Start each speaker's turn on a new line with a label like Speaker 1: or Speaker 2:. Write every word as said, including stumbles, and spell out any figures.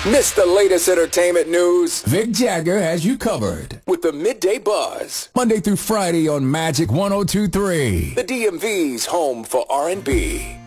Speaker 1: Miss the latest entertainment news?
Speaker 2: Vic Jagger has you covered
Speaker 1: with the Midday Buzz.
Speaker 2: Monday through Friday on Magic one oh two point three.
Speaker 1: The D M V's home for R and B.